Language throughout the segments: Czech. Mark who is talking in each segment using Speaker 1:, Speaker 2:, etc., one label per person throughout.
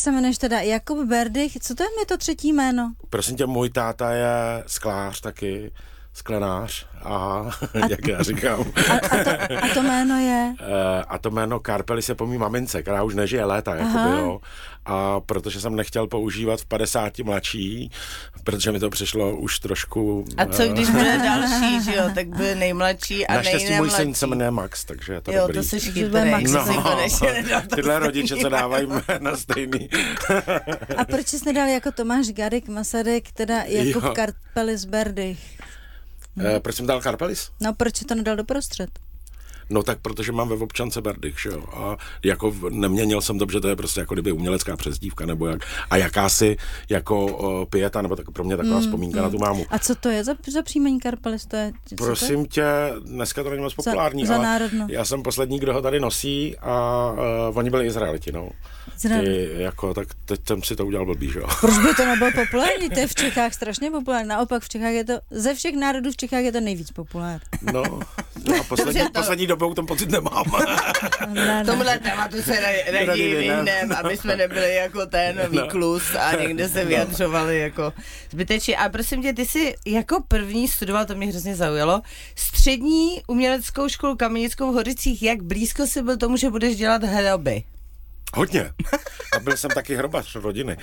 Speaker 1: se jmenuješ teda Jakub Berdych, co to je to třetí jméno?
Speaker 2: Prosím tě, můj táta je sklář taky, sklenář a jak já říkám.
Speaker 1: A to jméno je?
Speaker 2: A to jméno Karpelis je po mý mamince, která už nežije léta, jakoby, jo. A protože jsem nechtěl používat v 50 mladší, protože mi to přišlo už trošku...
Speaker 3: A co když bude další, že jo, tak bude nejmladší a
Speaker 2: naštěstí můj
Speaker 3: nejmladší.
Speaker 2: syn se jmenuje Max, takže je to
Speaker 3: jo,
Speaker 2: dobrý.
Speaker 3: Jo, to jsi chytrý.
Speaker 2: Tyhle rodiče, co dávají na stejný.
Speaker 1: A proč jsi nedal jako Tomáš Garrigue Masaryk, teda Jakub Karpelis Berdych?
Speaker 2: Proč jsem dal Karpelis?
Speaker 1: No, proč to nedal doprostřed?
Speaker 2: No tak, protože mám ve občance Berdych, že jo, a jako neměnil jsem to, že to je prostě jako kdyby umělecká přezdívka, nebo jak, a jakási jako pieta, nebo tak pro mě taková vzpomínka na tu mámu.
Speaker 1: A co to je za příjmení Karpelis? To je,
Speaker 2: prosím tě, dneska to není moc populární,
Speaker 1: za
Speaker 2: ale
Speaker 1: národno.
Speaker 2: Já jsem poslední, kdo ho tady nosí a oni byli Izraeliti, no. Jako, tak teď jsem si to udělal blbý, že jo.
Speaker 1: Proč by to nebylo populární? To je v Čechách strašně populární. Naopak v Čechách je to, ze všech národů v Čechách je to nejvíc populární.
Speaker 2: No a poslední dobou v tom pocit nemám.
Speaker 3: Tomhle tématu se raději vyhneme, aby jsme nebyli jako ten výklus a někde se vyjadřovali jako zbytečně. A prosím tě, ty jsi jako první studoval, to mě hrozně zaujalo, střední uměleckou školu Kamenickou v Hořicích. Jak blízko jsi byl tomu, že budeš dělat hroby?
Speaker 2: Hodně. A byl jsem taky hrobař rodiny.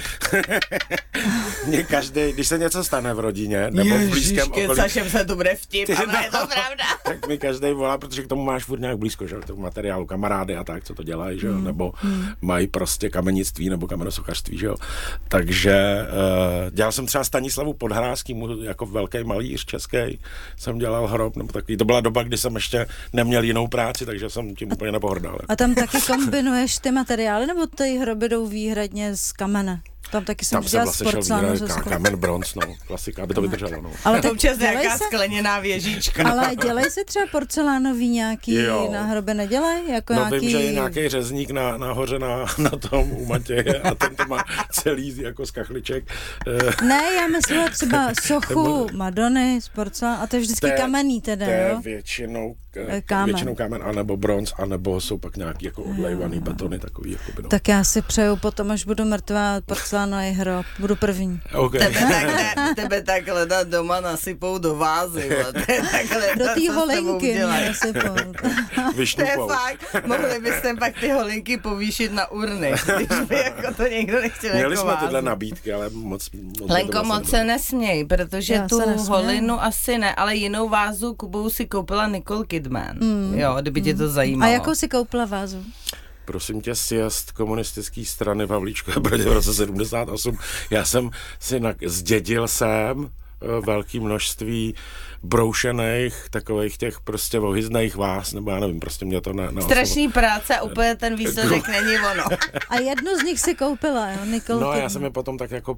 Speaker 2: Mě každý, když se něco stane v rodině, nebo v blízkém okolí...
Speaker 3: Sašem se tu bude vtip, ale je to pravda.
Speaker 2: Tak mi každý volá, protože k tomu máš furt nějak blízko, že? K tomu materiálu, kamarády a tak, co to dělají, že jo? Nebo mají prostě kamenictví nebo kamenosochařství, že jo? Takže dělal jsem třeba Stanislavu Podhrázkýmu, jako velký malíř český, jsem dělal hrob, nebo takový. To byla doba, kdy jsem ještě neměl jinou práci, takže jsem tím úplně nepohrdal.
Speaker 1: A tam taky kombinuješ ty materiály, nebo ty hroby jdou výhradně z kamene? Tam taky jsem dělal z porcelánu.
Speaker 2: Kamen, bronz, no, klasika, aby to vydrželo, no.
Speaker 3: Ale to občas nějaká skleněná věžička.
Speaker 1: Ale dělají se třeba porcelánový nějaký na hroby, nedělají? Jako
Speaker 2: no vím, že je nějaký řezník nahoře na tom u Matěje a ten to má celý jako z kachliček.
Speaker 1: Ne, já myslela třeba sochu Madony z porcelánu, a to je vždycky kamenný teda, jo?
Speaker 2: To je většinou kámen, anebo bronz, anebo jsou pak nějaký jako odlejvaný betony, takový jako.
Speaker 1: Tak já si přeju potom, až budu mrtvá, porcelánový hrob, budu první.
Speaker 2: Okay.
Speaker 3: Tebe takhle doma nasypou do vázy.
Speaker 1: Do té holinky nasypou.
Speaker 3: To je fakt, mohli byste pak ty holinky povýšit na urny, když by jako to někdo nechtěl.
Speaker 2: Měli
Speaker 3: jako
Speaker 2: jsme
Speaker 3: vázu.
Speaker 2: tyhle nabídky, ale moc
Speaker 3: Lenko, moc se nesměj, protože já tu holinu asi ne, ale jinou vázu Kubou si koupila Nicole Kidman. Jo, kdyby tě to zajímalo.
Speaker 1: A jakou si koupila vázu?
Speaker 2: Prosím tě, sjezd komunistické strany v Havlíčkové Brodě v roce 78. Já jsem si zdědil velké množství broušených, takových těch prostě ohyzných váz, nebo já nevím, prostě mě to
Speaker 3: strašný práce a úplně ten výsledek není ono.
Speaker 1: A jednu z nich si koupila, jo, Nicole Kidman.
Speaker 2: Já jsem je potom tak jako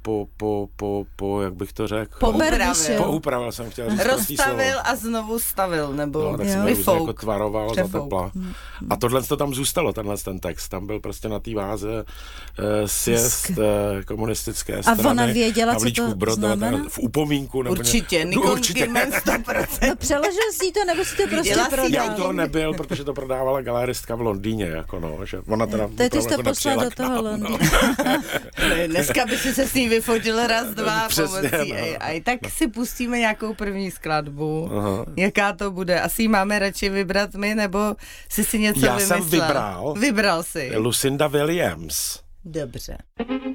Speaker 2: jak bych to řekl? Poupravil jsem, chtěl říct.
Speaker 3: Rozstavil a znovu stavil, nebo
Speaker 2: tak jsem jako tvaroval za tepla. A tohle to tam zůstalo, ten text. Tam byl prostě na té váze sjezd komunistické strany.
Speaker 1: A ona věděla, co to znamená?
Speaker 2: V upomínku.
Speaker 3: Určitě, Nicole Kidman 100%.
Speaker 1: No přeložil jsi to, nebo si to prostě prodal?
Speaker 2: Já to nebyl, protože to prodávala galeristka v Londýně, jako no, že ona teda
Speaker 1: teď jste jako poslal do toho Londýna.
Speaker 3: Dneska by si se s ní vyfotil raz, dva pomocí AI. Tak si pustíme nějakou první skladbu. Aha. Jaká to bude? Asi máme radši vybrat my, nebo si něco vymyslel?
Speaker 2: Já jsem vybral.
Speaker 3: Vybral si.
Speaker 2: Lucinda Williams.
Speaker 3: Dobře.